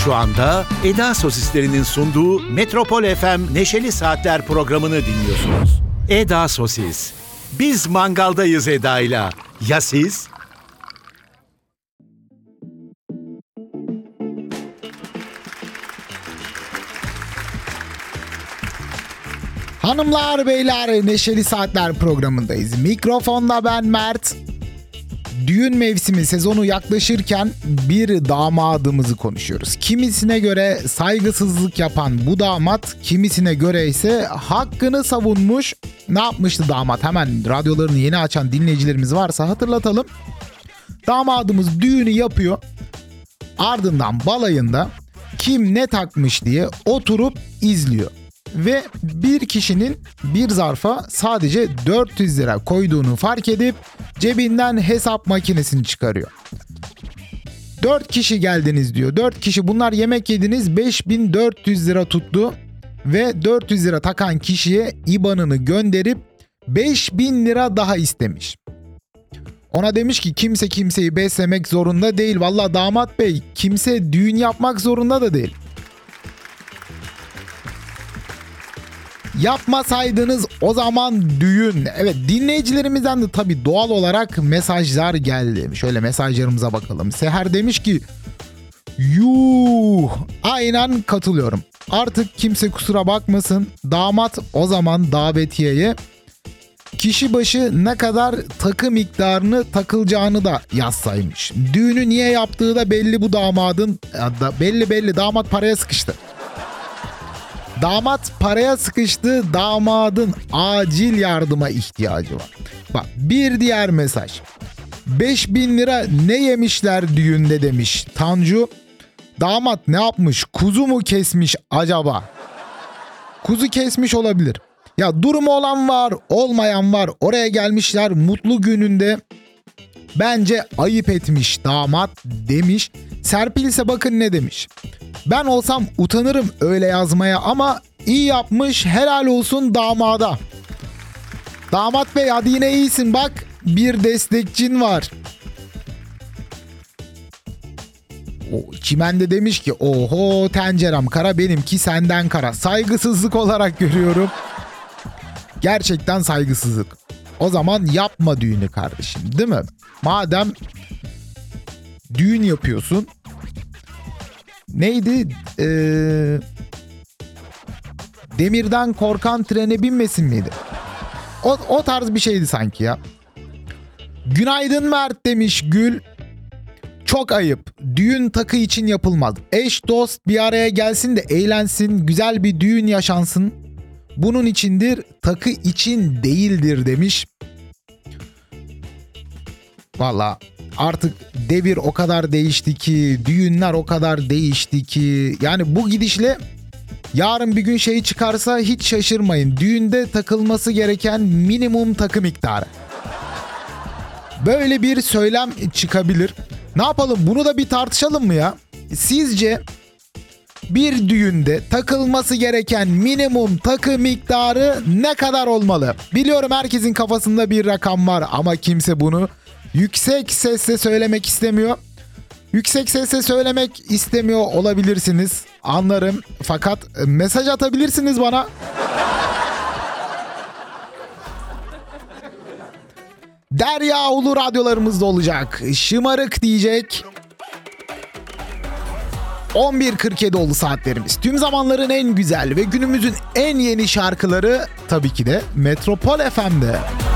Şu anda Eda Sosislerinin sunduğu Metropol FM Neşeli Saatler programını dinliyorsunuz. Eda Sosis. Biz mangaldayız Eda'yla. Ya siz? Hanımlar beyler, Neşeli Saatler programındayız. Mikrofonda ben Mert. Düğün mevsimi sezonu yaklaşırken bir damadımızı konuşuyoruz. Kimisine göre saygısızlık yapan bu damat, kimisine göre ise hakkını savunmuş. Ne yapmıştı damat? Hemen radyolarını yeni açan dinleyicilerimiz varsa hatırlatalım. Damadımız düğünü yapıyor. Ardından balayında kim ne takmış diye oturup izliyor. Ve bir kişinin bir zarfa sadece 400 lira koyduğunu fark edip cebinden hesap makinesini çıkarıyor. 4 kişi geldiniz diyor. 4 kişi, bunlar yemek yediniz, 5400 lira tuttu. Ve 400 lira takan kişiye IBAN'ını gönderip 5000 lira daha istemiş. Ona demiş ki kimse kimseyi beslemek zorunda değil. Vallahi damat bey, kimse düğün yapmak zorunda da değil. Yapmasaydınız o zaman düğün. Evet, dinleyicilerimizden de tabii doğal olarak mesajlar geldi. Şöyle mesajlarımıza bakalım. Seher demiş ki yuh, aynen katılıyorum. Artık kimse kusura bakmasın. Damat o zaman davetiyeye kişi başı ne kadar takı miktarını takılacağını da yazsaymış. Düğünü niye yaptığı da belli bu damadın. Belli damat paraya sıkıştı. Damat paraya sıkıştı, damadın acil yardıma ihtiyacı var. Bak, bir diğer mesaj. 5000 lira ne yemişler düğünde demiş Tanju. Damat ne yapmış? Kuzu mu kesmiş acaba? Kuzu kesmiş olabilir. Ya durumu olan var, olmayan var. Oraya gelmişler mutlu gününde. Bence ayıp etmiş damat demiş. Serpil ise bakın ne demiş. Ben olsam utanırım öyle yazmaya ama iyi yapmış, helal olsun damada. Damat bey hadi yine iyisin, bak bir destekçin var. O Çimen de demiş ki oho tencerem kara, benimki senden kara. Saygısızlık olarak görüyorum. Gerçekten saygısızlık. O zaman yapma düğünü kardeşim, değil mi? Madem düğün yapıyorsun. Neydi? Demirden korkan trene binmesin miydi? O tarz bir şeydi sanki ya. Günaydın Mert demiş Gül. Çok ayıp. Düğün takı için yapılmaz. Eş dost bir araya gelsin de eğlensin. Güzel bir düğün yaşansın. Bunun içindir, takı için değildir demiş. Valla artık devir o kadar değişti ki, düğünler o kadar değişti ki. Yani bu gidişle yarın bir gün şey çıkarsa hiç şaşırmayın. Düğünde takılması gereken minimum takı miktarı. Böyle bir söylem çıkabilir. Ne yapalım, bunu da bir tartışalım mı ya? Sizce bir düğünde takılması gereken minimum takı miktarı ne kadar olmalı? Biliyorum herkesin kafasında bir rakam var ama kimse bunu yüksek sesle söylemek istemiyor. Yüksek sesle söylemek istemiyor olabilirsiniz. Anlarım. Fakat mesaj atabilirsiniz bana. Derya Ulu radyolarımızda olacak. Şımarık diyecek. 11.47 oldu saatlerimiz. Tüm zamanların en güzel ve günümüzün en yeni şarkıları tabii ki de Metropol FM'de.